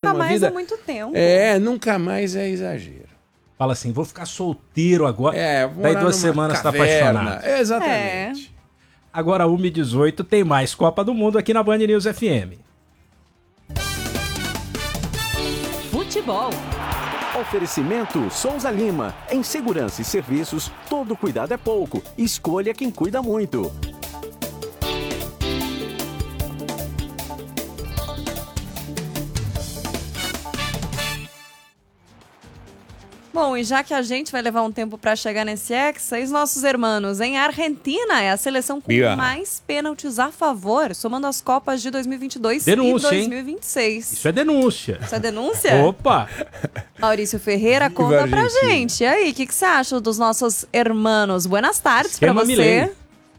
numa mais vida... há muito tempo. Nunca mais é exagero. Fala assim, vou ficar solteiro agora. Daí 2 semanas tá apaixonado. Exatamente. Agora, 1h18, tem mais Copa do Mundo aqui na Band News FM. Futebol. Oferecimento Souza Lima. Em segurança e serviços, todo cuidado é pouco. Escolha quem cuida muito. Bom, e já que a gente vai levar um tempo para chegar nesse Hexa, os nossos irmãos em Argentina é a seleção com mais pênaltis a favor, somando as Copas de 2022 denúncia, e 2026. Isso é denúncia. Isso é denúncia? Opa! Maurício Ferreira, conta pra gente. E aí, o que você acha dos nossos irmãos? Buenas tardes para você. Milei.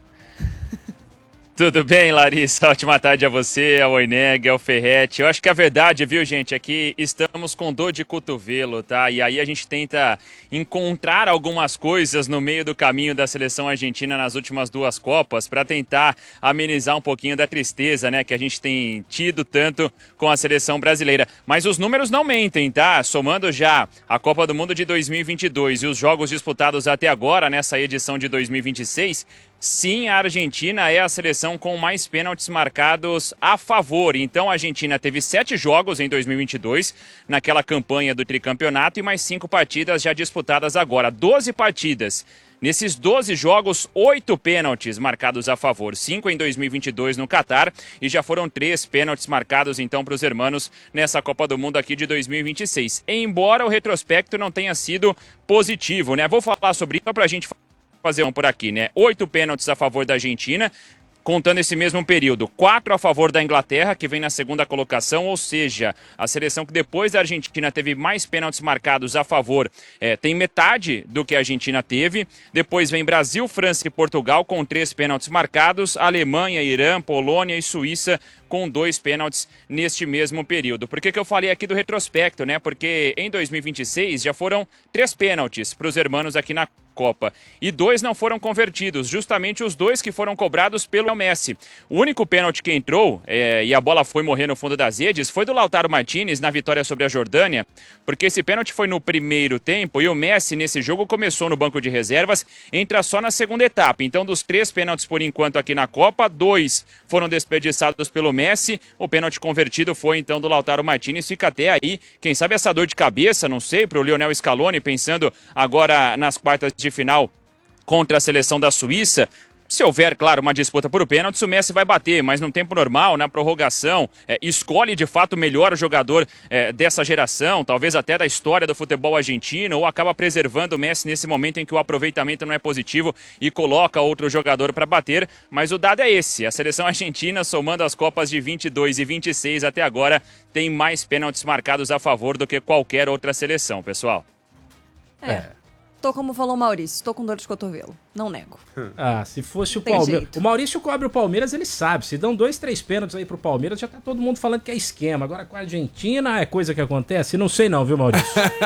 Tudo bem, Larissa? Ótima tarde a você, ao Oineg, ao Ferretti. Eu acho que a verdade, viu, gente, é que estamos com dor de cotovelo, tá? E aí a gente tenta encontrar algumas coisas no meio do caminho da seleção argentina nas últimas 2 Copas para tentar amenizar um pouquinho da tristeza, né, que a gente tem tido tanto com a seleção brasileira. Mas os números não mentem, tá? Somando já a Copa do Mundo de 2022 e os jogos disputados até agora, nessa edição de 2026... Sim, a Argentina é a seleção com mais pênaltis marcados a favor. Então a Argentina teve 7 jogos em 2022, naquela campanha do tricampeonato, e mais 5 partidas já disputadas agora. 12 partidas. Nesses 12 jogos, 8 pênaltis marcados a favor. 5 em 2022 no Catar e já foram 3 pênaltis marcados então para os hermanos nessa Copa do Mundo aqui de 2026. Embora o retrospecto não tenha sido positivo, né? Vou falar sobre isso para a gente fazer um por aqui, né? 8 pênaltis a favor da Argentina, contando esse mesmo período. 4 a favor da Inglaterra, que vem na segunda colocação, ou seja, a seleção que depois da Argentina teve mais pênaltis marcados a favor, tem metade do que a Argentina teve. Depois vem Brasil, França e Portugal com 3 pênaltis marcados, Alemanha, Irã, Polônia e Suíça com 2 pênaltis neste mesmo período. Por que eu falei aqui do retrospecto, né? Porque em 2026 já foram 3 pênaltis para os hermanos aqui na Copa. E 2 não foram convertidos, justamente os 2 que foram cobrados pelo Messi. O único pênalti que entrou, e a bola foi morrer no fundo das redes, foi do Lautaro Martinez na vitória sobre a Jordânia, porque esse pênalti foi no primeiro tempo e o Messi nesse jogo começou no banco de reservas, entra só na segunda etapa. Então dos 3 pênaltis por enquanto aqui na Copa, 2 foram desperdiçados pelo Messi, o pênalti convertido foi então do Lautaro Martinez. Fica até aí, quem sabe essa dor de cabeça, não sei, para o Lionel Scaloni, pensando agora nas quartas de final contra a seleção da Suíça. Se houver, claro, uma disputa por pênaltis, o Messi vai bater, mas no tempo normal, na prorrogação, escolhe de fato o melhor jogador dessa geração, talvez até da história do futebol argentino, ou acaba preservando o Messi nesse momento em que o aproveitamento não é positivo e coloca outro jogador para bater, mas o dado é esse, a seleção argentina, somando as Copas de 22 e 26 até agora, tem mais pênaltis marcados a favor do que qualquer outra seleção, pessoal. Tô como falou o Maurício, tô com dor de cotovelo. Não nego. Se fosse o Palmeiras... O Maurício cobre o Palmeiras, ele sabe. Se dão 2, 3 pênaltis aí pro Palmeiras, já tá todo mundo falando que é esquema. Agora com a Argentina é coisa que acontece? Não sei não, viu, Maurício?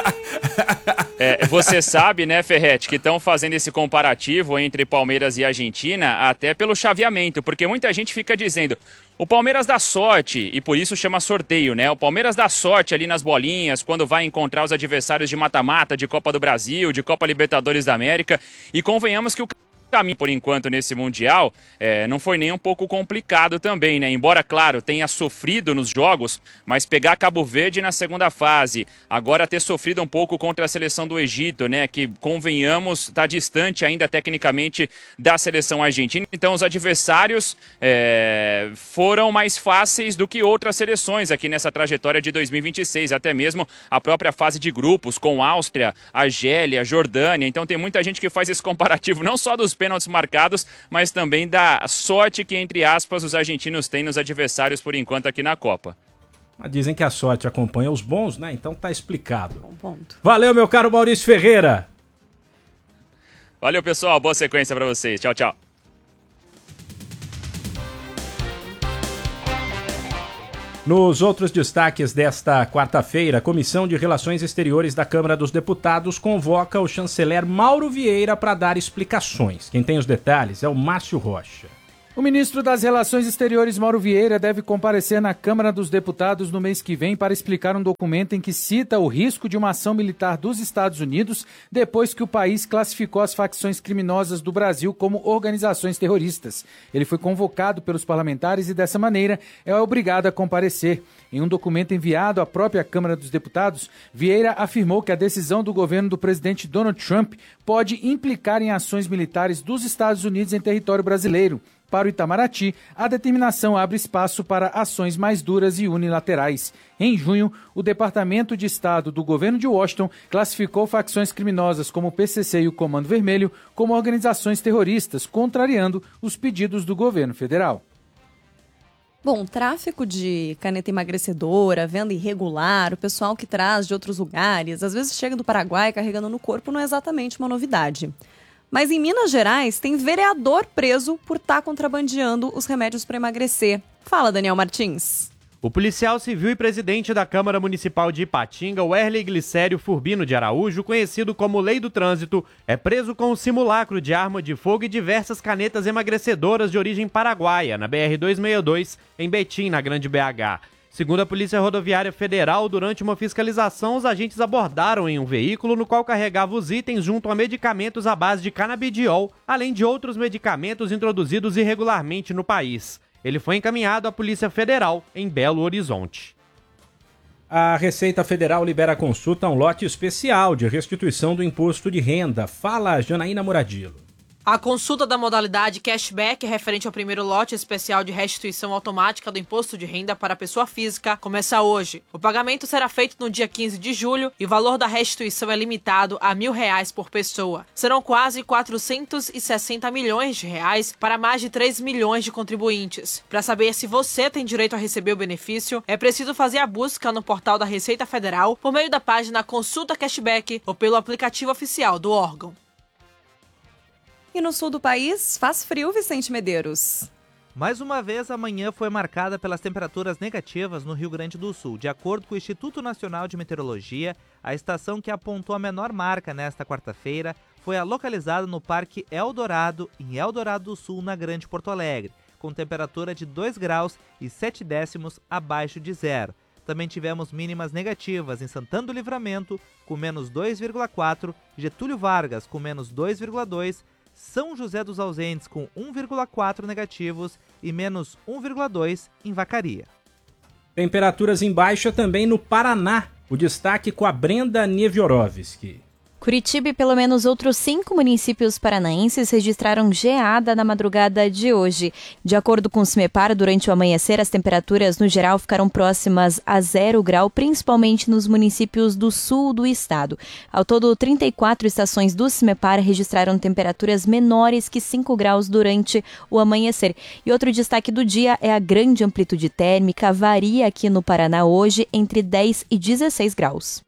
Você sabe, né, Ferretti, que estão fazendo esse comparativo entre Palmeiras e Argentina até pelo chaveamento, porque muita gente fica dizendo... O Palmeiras dá sorte, e por isso chama sorteio, né? O Palmeiras dá sorte ali nas bolinhas, quando vai encontrar os adversários de mata-mata, de Copa do Brasil, de Copa Libertadores da América. E convenhamos que o caminho, por enquanto, nesse Mundial, não foi nem um pouco complicado também, né? Embora, claro, tenha sofrido nos jogos, mas pegar Cabo Verde na segunda fase, agora ter sofrido um pouco contra a seleção do Egito, né? Que, convenhamos, está distante ainda tecnicamente da seleção argentina. Então, os adversários foram mais fáceis do que outras seleções aqui nessa trajetória de 2026, até mesmo a própria fase de grupos, com Áustria, Argélia, Jordânia. Então, tem muita gente que faz esse comparativo, não só dos pênaltis marcados, mas também da sorte que, entre aspas, os argentinos têm nos adversários por enquanto aqui na Copa. Mas dizem que a sorte acompanha os bons, né? Então tá explicado. Bom ponto. Valeu, meu caro Maurício Ferreira. Valeu, pessoal. Boa sequência pra vocês. Tchau, tchau. Nos outros destaques desta quarta-feira, a Comissão de Relações Exteriores da Câmara dos Deputados convoca o chanceler Mauro Vieira para dar explicações. Quem tem os detalhes é o Márcio Rocha. O ministro das Relações Exteriores, Mauro Vieira, deve comparecer na Câmara dos Deputados no mês que vem para explicar um documento em que cita o risco de uma ação militar dos Estados Unidos depois que o país classificou as facções criminosas do Brasil como organizações terroristas. Ele foi convocado pelos parlamentares e, dessa maneira, é obrigado a comparecer. Em um documento enviado à própria Câmara dos Deputados, Vieira afirmou que a decisão do governo do presidente Donald Trump pode implicar em ações militares dos Estados Unidos em território brasileiro. Para o Itamaraty, a determinação abre espaço para ações mais duras e unilaterais. Em junho, o Departamento de Estado do governo de Washington classificou facções criminosas como o PCC e o Comando Vermelho como organizações terroristas, contrariando os pedidos do governo federal. Bom, tráfico de caneta emagrecedora, venda irregular, o pessoal que traz de outros lugares, às vezes chega do Paraguai carregando no corpo, não é exatamente uma novidade. Mas em Minas Gerais tem vereador preso por estar contrabandeando os remédios para emagrecer. Fala, Daniel Martins. O policial civil e presidente da Câmara Municipal de Ipatinga, Werley Glicério Furbino de Araújo, conhecido como Lei do Trânsito, é preso com um simulacro de arma de fogo e diversas canetas emagrecedoras de origem paraguaia, na BR-262, em Betim, na Grande BH. Segundo a Polícia Rodoviária Federal, durante uma fiscalização, os agentes abordaram em um veículo no qual carregava os itens junto a medicamentos à base de canabidiol, além de outros medicamentos introduzidos irregularmente no país. Ele foi encaminhado à Polícia Federal em Belo Horizonte. A Receita Federal libera consulta a um lote especial de restituição do imposto de renda. Fala, Janaína Muradilo. A consulta da modalidade cashback referente ao primeiro lote especial de restituição automática do imposto de renda para a pessoa física começa hoje. O pagamento será feito no dia 15 de julho e o valor da restituição é limitado a R$1.000 por pessoa. Serão quase 460 milhões de reais para mais de 3 milhões de contribuintes. Para saber se você tem direito a receber o benefício, é preciso fazer a busca no portal da Receita Federal por meio da página Consulta Cashback ou pelo aplicativo oficial do órgão. E no sul do país, faz frio, Vicente Medeiros. Mais uma vez, a manhã foi marcada pelas temperaturas negativas no Rio Grande do Sul. De acordo com o Instituto Nacional de Meteorologia, a estação que apontou a menor marca nesta quarta-feira foi a localizada no Parque Eldorado, em Eldorado do Sul, na Grande Porto Alegre, com temperatura de 2 graus e 7 décimos abaixo de zero. Também tivemos mínimas negativas em Santana do Livramento, com menos 2,4, Getúlio Vargas, com menos 2,2, São José dos Ausentes com 1,4 negativos e menos 1,2 em Vacaria. Temperaturas em baixa também no Paraná. O destaque com a Brenda Neviorovski. Curitiba e pelo menos outros 5 municípios paranaenses registraram geada na madrugada de hoje. De acordo com o CIMEPAR, durante o amanhecer, as temperaturas no geral ficaram próximas a 0 grau, principalmente nos municípios do sul do estado. Ao todo, 34 estações do CIMEPAR registraram temperaturas menores que 5 graus durante o amanhecer. E outro destaque do dia é a grande amplitude térmica, varia aqui no Paraná hoje entre 10 e 16 graus.